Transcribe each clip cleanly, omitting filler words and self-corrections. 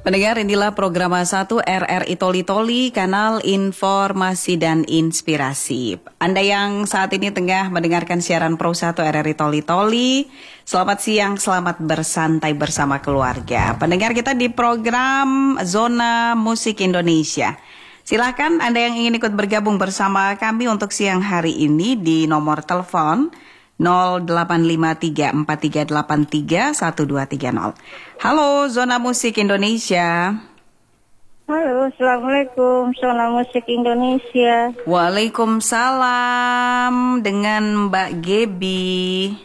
Pendengar, inilah program 1 RRI Toli Toli, kanal informasi dan inspirasi. Anda yang saat ini tengah mendengarkan siaran Pro 1 RRI Toli Toli, selamat siang, selamat bersantai bersama keluarga. Pendengar, kita di program Zona Musik Indonesia. Silakan Anda yang ingin ikut bergabung bersama kami untuk siang hari ini di nomor telepon 085343831230. Halo, Zona Musik Indonesia. Halo, Assalamualaikum, Zona Musik Indonesia. Waalaikumsalam, dengan Mbak Gebi.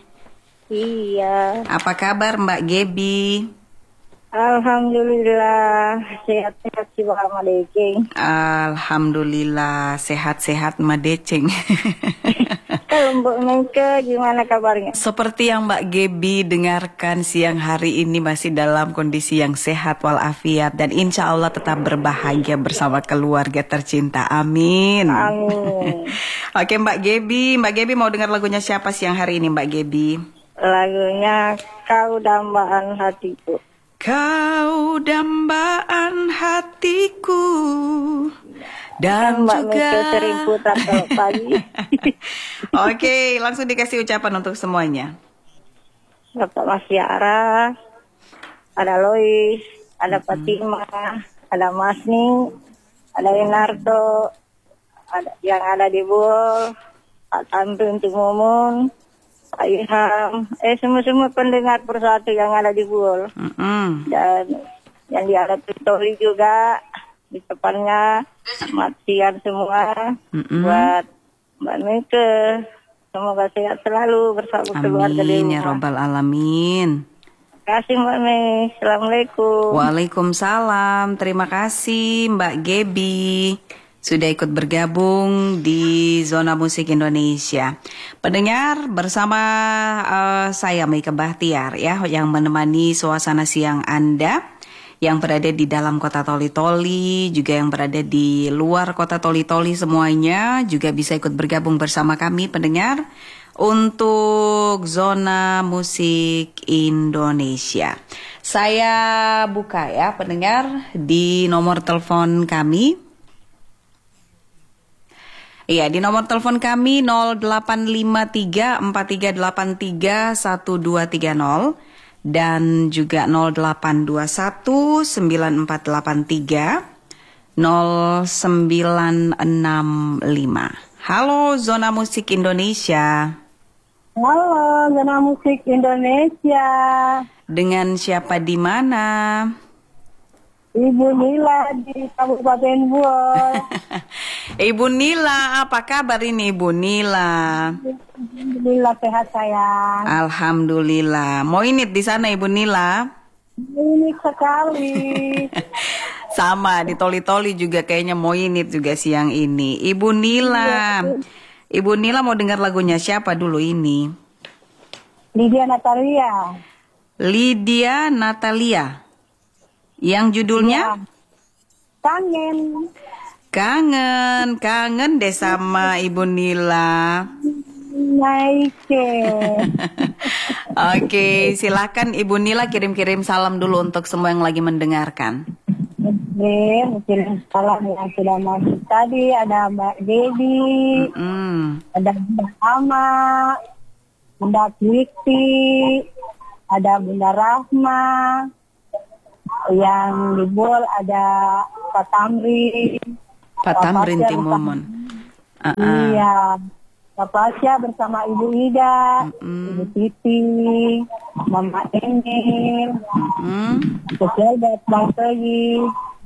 Iya. Apa kabar Mbak Gebi? Alhamdulillah, sehat-sehat sih Mbak Deceng. Alhamdulillah, sehat-sehat Mbak Deceng. Kalau Mbak Mengke, gimana kabarnya? Seperti yang Mbak Gebi dengarkan siang hari ini, masih dalam kondisi yang sehat walafiat dan insya Allah tetap berbahagia bersama keluarga tercinta. Amin. Amin. Oke Mbak Gebi mau dengar lagunya siapa siang hari ini Mbak Gebi? Lagunya Kau Dambaan Hatiku. Kau dambaan hatiku dan Mbak juga Mengke sering putar kalau pagi. Oke, langsung dikasih ucapan untuk semuanya. Bapak Mas Yara, ada Lois, ada Fatima, ada Masni, ada Inarto, ada yang ada di Bul, Pak Tamrin Timumun, Pak Ilham, semua pendengar persatu yang ada di Bul. Dan yang di ada Toli juga di depannya, Matian semua, buat Mbak Meke. Semoga sehat selalu bersama keluarga di rumah. Amin ya robbal alamin. Terima kasih Mbak Mei. Assalamualaikum. Waalaikumsalam. Terima kasih Mbak Gebi sudah ikut bergabung di Zona Musik Indonesia. Pendengar, bersama saya Meike Bahtiar ya, yang menemani suasana siang Anda yang berada di dalam kota Toli Toli, juga yang berada di luar kota Toli Toli, semuanya juga bisa ikut bergabung bersama kami pendengar untuk Zona Musik Indonesia. Saya buka ya pendengar di nomor telepon kami. Iya, di nomor telepon kami 085343831230 dan juga 0821-943-0965. Halo Zona Musik Indonesia. Halo Zona Musik Indonesia. Dengan siapa di mana? Ibu Nila di Kabupaten Bul. Ibu Nila, apa kabar ini Ibu Nila? Alhamdulillah sehat sayang. Alhamdulillah. Moinit di sana Ibu Nila? Ini sekali. Sama di Toli-Toli juga kayaknya moinit juga siang ini. Ibu Nila. Ibu Nila mau dengar lagunya siapa dulu ini? Lydia Natalia. Lydia Natalia. Yang judulnya? Kangen. Kangen deh sama Ibu Nila. Naike. Oke, silakan Ibu Nila kirim-kirim salam dulu untuk semua yang lagi mendengarkan. Kirim salam yang sudah masuk tadi. Ada Mbak Dewi, ada Bunda Ama, Bunda Kwiti, ada Bunda Rahma. Yang di Bol ada Pak Tamrin. Pak Tamrin Timumun. Iya. Bapak Asya bersama Ibu Ida, Ibu Titi, Mama Emil, Keselbat Bang Toyi.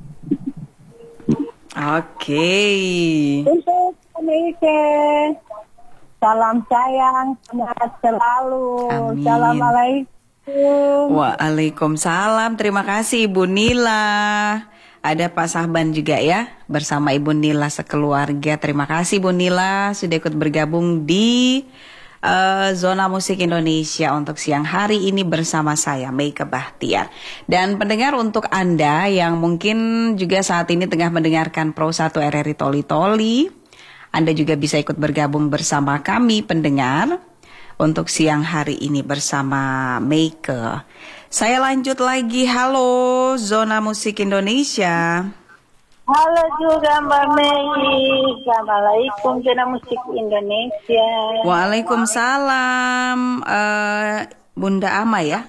Oke. Untuk Amerika, salam sayang, semangat selalu. Amin. Assalamualaikum. Waalaikumsalam. Terima kasih Ibu Nila. Ada Pak Sahban juga ya bersama Ibu Nila sekeluarga. Terima kasih Bu Nila sudah ikut bergabung di Zona Musik Indonesia untuk siang hari ini bersama saya Meike Bahtiar. Dan pendengar, untuk Anda yang mungkin juga saat ini tengah mendengarkan Pro 1 RRI Toli Toli, Anda juga bisa ikut bergabung bersama kami pendengar untuk siang hari ini bersama Meike. Saya lanjut lagi. Halo Zona Musik Indonesia. Halo juga Mbak Mei. Assalamualaikum Zona Musik Indonesia. Waalaikumsalam. Bunda Ama ya?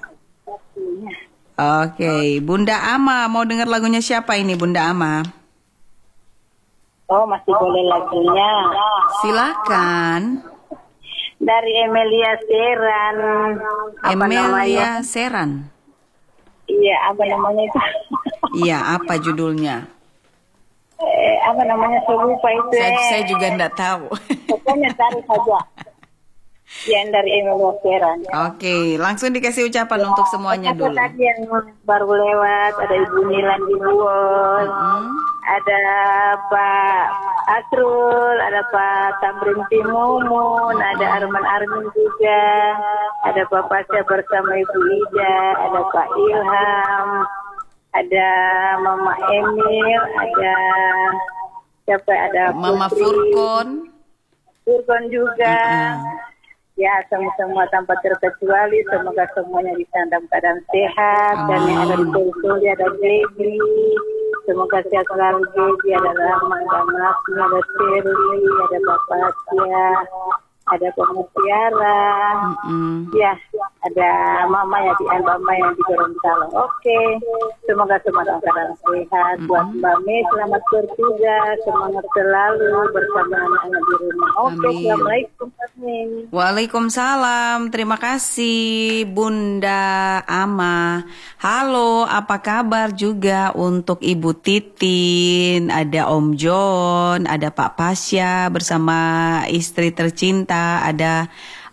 Oke, Bunda Ama mau dengar lagunya siapa ini Bunda Ama? Oh, masih boleh lagunya. Silakan. Dari Emilia Seran. Emilia Seran. Iya, apa namanya itu? Iya, apa judulnya? Apa namanya, saya lupa itu. Saya juga enggak tahu. Pokoknya cari saja. Yang dari Emilia Seran. Oke, langsung dikasih ucapan untuk semuanya dulu. Tadi yang baru lewat, ada Ibu Nilan di Buon, ada Pak Asrul, ada Pak Tamrin Timumun, ada Arman Armin juga, ada Pak Pasya bersama Ibu Ida, ada Pak Ilham, ada Mama Emil, ada siapa, ada Mama Putri, Furkon juga. Ya, semua tanpa terkecuali, semoga semuanya bisa dalam keadaan sehat. Dan yang ada di Soli ada Baby, semoga sehat selalu Baby, ada Rama, ada Masmi, ada Shirley, ada Bapak Sia, ada Pemutiara, ya, ada Mama ya di Mama yang di Gorontalo. Oke, semoga semua dalam keadaan sehat. Buat Mbak Mei, selamat bertugas, semangat selalu bersama anak-anak di rumah. Oke, assalamualaikum Mbak Mei. Waalaikumsalam, terima kasih Bunda Ama. Halo, apa kabar juga untuk Ibu Titin, ada Om John, ada Pak Pasya bersama istri tercinta, ada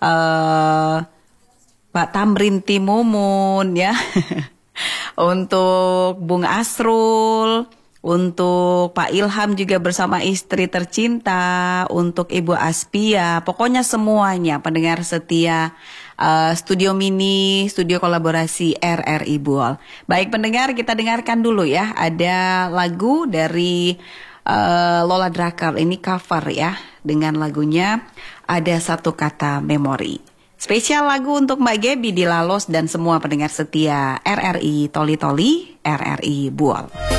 Pak Tamrin Timumun ya. Untuk Bung Asrul, untuk Pak Ilham juga bersama istri tercinta, untuk Ibu Aspia, pokoknya semuanya pendengar setia Studio Mini, Studio Kolaborasi RRI Buol. Baik pendengar, kita dengarkan dulu ya, ada lagu dari Lola Drakar, ini cover ya, dengan lagunya Ada Satu Kata Memori. Spesial lagu untuk Mbak Gebi di Lalos dan semua pendengar setia RRI Toli Toli, RRI Buol.